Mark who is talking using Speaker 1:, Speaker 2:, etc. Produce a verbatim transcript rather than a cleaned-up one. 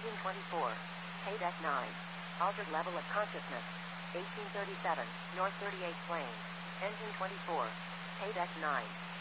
Speaker 1: Engine twenty-four. Paydeck nine. Altered level of consciousness. eighteen thirty-seven, North thirty-eighth plane. Engine twenty-four. Paydeck nine.